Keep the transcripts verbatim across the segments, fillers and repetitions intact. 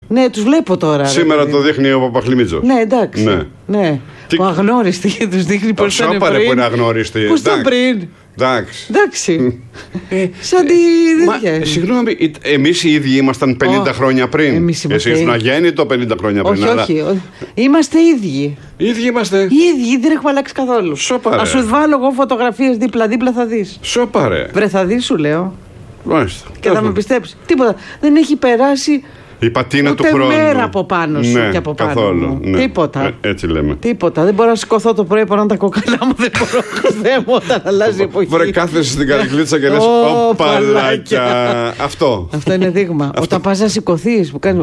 Ναι, τους βλέπω τώρα. Σήμερα ρε, το δείχνει ο Παπαχλημίτζος. Ναι, εντάξει. Ναι. ναι. Τι... Ο αγνώριστοι τους δείχνει πώς ήταν πριν. Σώπαρε που είναι αγνώριστοι. Πώς ήταν πριν. Εντάξει. Εντάξει. Σαν τη Μα, συγγνώμη, εμείς οι ίδιοι ήμασταν πενήντα oh, χρόνια πριν. Εσύ ήσουν αγέννητο πενήντα χρόνια πριν. Όχι, αλλά... όχι. Είμαστε ίδιοι. Οι ίδιοι είμαστε. Οι ίδιοι, δεν έχουμε αλλάξει καθόλου. Σοπαρέ. Ας σου βάλω εγώ φωτογραφίες δίπλα-δίπλα, θα δεις. Σοπαρέ. Βρε, θα δεις, σου λέω. Μάλιστα. Και θα με πιστέψει. Τίποτα. Δεν έχει περάσει. Η πατίνα ούτε του χρόνου. Ούτε μέρα από πάνω σου ναι, και από πάνω καθόλου, μου. Ναι. Τίποτα. Ε, έτσι λέμε. Τίποτα. Δεν μπορώ να σηκωθώ το πρωί πάνω τα κόκαλά μου. Δεν μπορώ. Χριστέ μου, όταν αλλάζει η εποχή. Βρε, κάθεσαι στην καρικλίτσα και λες Ω παλάκια. Αυτό. Αυτό είναι δείγμα. Όταν πας να σηκωθείς που κάνει.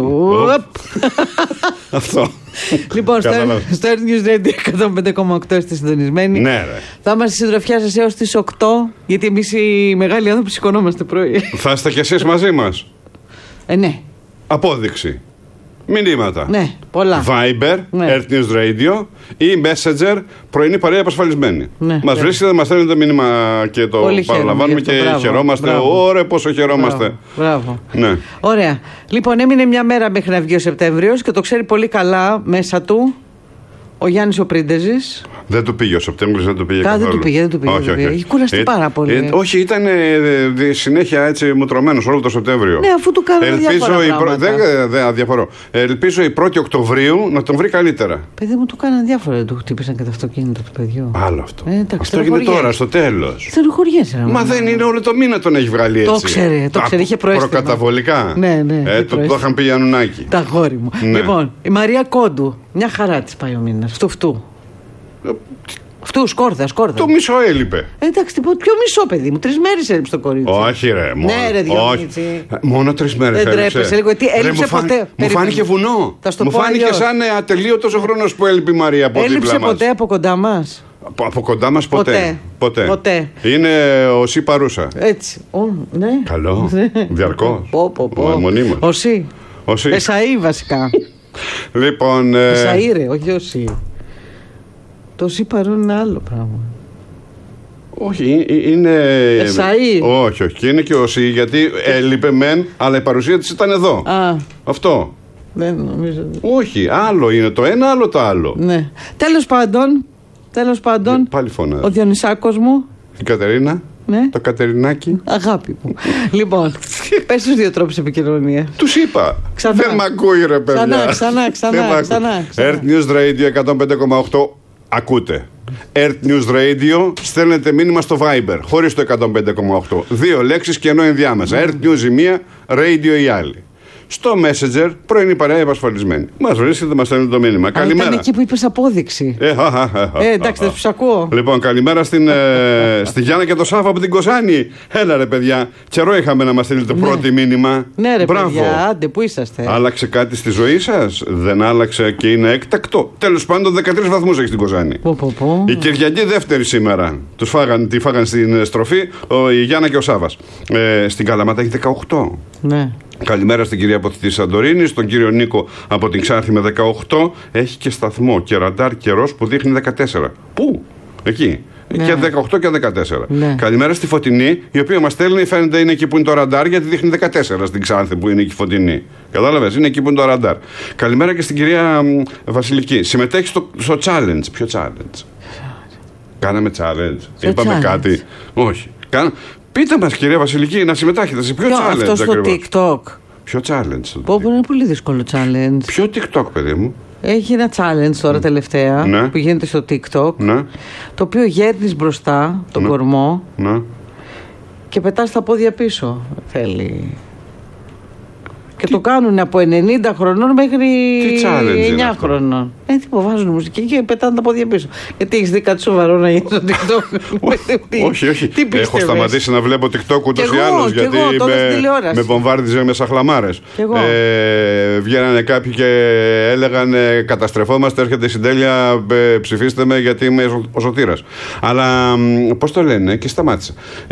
Αυτό. Λοιπόν, στο Earth News Radio εκατόν πέντε κόμμα οκτώ είστε συντονισμένοι. Ναι, ρε. Θα είμαστε στη συντροφιά σας έως τις οκτώ, γιατί εμείς οι μεγάλοι άνθρωποι σηκωνόμαστε πρωί. Θα είστε κι εσείς μαζί μας. Ε, ναι. Απόδειξη. Μηνύματα. Ναι, πολλά. Viber, ναι. Earth News Radio ή Messenger, πρωινή παρέα απασφαλισμένη. Ναι, μας βρίσκεται, μας στέλνετε το μήνυμα και το πολύ παραλαμβάνουμε και μπράβο, χαιρόμαστε. Ωραία, πόσο χαιρόμαστε. Μπράβο. Ναι. Ωραία. Λοιπόν, έμεινε μια μέρα μέχρι να βγει ο Σεπτέμβριος και το ξέρει πολύ καλά μέσα του ο Γιάννης ο Πρίντεζης. Δεν του πήγε ο Σεπτέμβριος, δεν του πήγε Κα, καθόλου. Δεν του πήγε, δεν του πήγε. Όχι, όχι, όχι. Έχει κουραστεί ε, πάρα πολύ. Ε, όχι, ήταν ε, ε, συνέχεια έτσι μουτρωμένος όλο το Σεπτέμβριο. Ναι, αφού του κάνανε διάφορα πράγματα. Δεν δε, αδιαφορώ. Ελπίζω η πρώτη Οκτωβρίου να τον βρει καλύτερα. Παιδί μου, του κάνανε διάφορα. Του χτύπησαν και το αυτοκίνητο του παιδιού. Άλλο αυτό. Ε, εντάξει, αυτό έγινε τώρα, στο τέλος. Στενοχωριέσαι. Μα δεν είναι όλο το μήνα τον έχει βγάλει έτσι. Το ξέρει, το ξέρει, είχε προαίσθημα. Προκαταβολικά. Ναι, ναι. Ε, το, το είχαν πει οι Ανουνάκοι. Τα γόρι μου. Ναι. Λοιπόν, η Μαρία Κόντου, μια χαρά της πάει ο μήνας. Φτου φτου. Αυτού, σκόρδα, σκόρδα. Το μισό έλειπε. Εντάξει, ποιο μισό, παιδί μου, τρεις μέρες έλειψε το κορίτσι. Όχι, ρε, μόνο. Ναι, ρε, Διονύση. Μόνο τρεις μέρες έλειψε. Δεν τρέπεσαι λίγο, γιατί έλειψε ρε, ποτέ. Μου φάνηκε βουνό. Μου φάνηκε σαν ατελείωτος ο χρόνος που έλειπε η Μαρία από δίπλα μας. Έλειψε ποτέ από κοντά μας. Από, από κοντά μας ποτέ. Ποτέ. ποτέ. ποτέ. Είναι ο Σι παρούσα. Έτσι. Ο, ναι. Καλό. Διαρκώς. Πω, πω, πω. Μονίμως. Ο Σι. Εσαΐ βασικά. Λοιπόν. Εσαΐ, ρε, όχι ο Σι. Το Σι παρόν είναι άλλο πράγμα. Όχι, είναι. Εσαΐ. Όχι, όχι. Και είναι και ο Σι, γιατί έλειπε μεν, αλλά η παρουσία της ήταν εδώ. Α. Αυτό. Δεν νομίζω. Όχι, άλλο είναι το ένα, άλλο το άλλο. Ναι. Τέλος πάντων. Τέλος πάντων. Πάλι φωνάζει. Ο Διονυσάκος μου. Η Κατερίνα. Ναι. Το Κατερινάκι. Αγάπη μου. Λοιπόν, πες τους δύο τρόπους επικοινωνίας. Τους είπα. Ξανά. Δεν μ' ακούει, ρε παιδιά. Ξανά, ξανά, ξανά. ξανά, ξανά. Earth News Radio εκατόν πέντε κόμμα οκτώ. Ακούτε. Earth News Radio, στέλνετε μήνυμα στο Viber, χωρίς το εκατόν πέντε κόμμα οκτώ. Δύο λέξεις και ενώ ενδιάμεσα. Mm. Earth News η μία, Radio η άλλη. Στο Messenger, πρωινή παρέα επασφαλισμένη. Μας βρίσκεται, μας στέλνετε το μήνυμα. Αλλά καλημέρα. ήταν εκεί που είπες απόδειξη. Ε, α, α, α, ε εντάξει, δεν τους ακούω. Λοιπόν, καλημέρα στην, ε, στη Γιάννα και το Σάβα από την Κοζάνη. Έλα, ρε παιδιά. Καιρό είχαμε να μας στείλετε ναι. πρώτη μήνυμα. Ναι, ρε μπράβο. παιδιά, άντε, πού είσαστε. Άλλαξε κάτι στη ζωή σας? Δεν άλλαξε και είναι έκτακτο? Τέλος πάντων, δεκατρείς βαθμούς έχει στην Κοζάνη. Πω, πω, πω. Η Κυριακή δεύτερη σήμερα. Τους φάγαν, τη φάγαν στην στροφή ο, η Γιάννα και ο Σάβας. Ε, στην Καλαμάτα έχει δεκαοκτώ. Ναι. Καλημέρα στην κυρία από τη Σαντορίνη, στον κύριο Νίκο από την Ξάνθη με δεκαοκτώ. Έχει και σταθμό και ραντάρ καιρός που δείχνει δεκατέσσερα. Πού? Εκεί. Ναι. Και δεκαοκτώ και δεκατέσσερα. Ναι. Καλημέρα στη Φωτεινή, η οποία μας στέλνει, φαίνεται είναι εκεί που είναι το ραντάρ, γιατί δείχνει δεκατέσσερα στην Ξάνθη που είναι εκεί Φωτεινή. Κατάλαβες, είναι εκεί που είναι το ραντάρ. Καλημέρα και στην κυρία Βασιλική. Συμμετέχει στο, στο challenge. Ποιο challenge? Κάναμε challenge. Στο Είπαμε challenge. κάτι? Όχι. Κάνα... Πείτε μας, κυρία Βασιλική, να συμμετάχετε σε ποιο, ποιο challenge? Αυτό στο ακριβώς? TikTok. Ποιο challenge? Πω, πω, είναι πολύ δύσκολο challenge. Ποιο TikTok, παιδί μου? Έχει ένα challenge τώρα τελευταία, ναι. που γίνεται στο TikTok, ναι. το οποίο γέρνεις μπροστά τον ναι. κορμό ναι. και πετάς τα πόδια πίσω. Θέλει. Και τι... το κάνουν από ενενήντα χρονών μέχρι εννιά χρονών. Ε, τι που βάζουν μουσική και πετάνε τα πόδια πίσω. Γιατί έχεις δει κάτι σοβαρό να γίνει στο TikTok? όχι, όχι. Τι έχω σταματήσει να βλέπω TikTok ούτως ή άλλως, γιατί εγώ, με, με βομβάρδιζε με σαχλαμάρες. Ε, βγαίνανε κάποιοι και έλεγαν ε, καταστρεφόμαστε, έρχεται η συντέλεια, ε, ψηφίστε με γιατί είμαι ο Σωτήρας. Αλλά πώς το λένε, και σταμάτησα.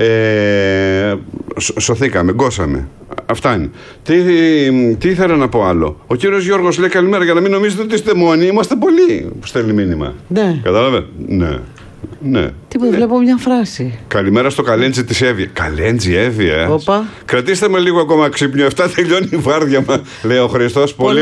Ε, σωθήκαμε, γκώσαμε. Αυτά είναι. Τι, τι ήθελα να πω άλλο? Ο κύριος Γιώργος λέει καλημέρα, για να μην νομίζετε ότι είστε μόνοι, είμαστε πολλοί που στέλνει μήνυμα. Ναι. Κατάλαβε? Ναι. Ναι. Τι που βλέπω μια φράση. Καλημέρα στο καλέντζι της Εύη. Καλέντζι Εύη, ε. Οπα. Κρατήστε με λίγο ακόμα ξύπνιο. Αυτά τελειώνει η βάρδια μα, λέει ο Χριστός. Πολύ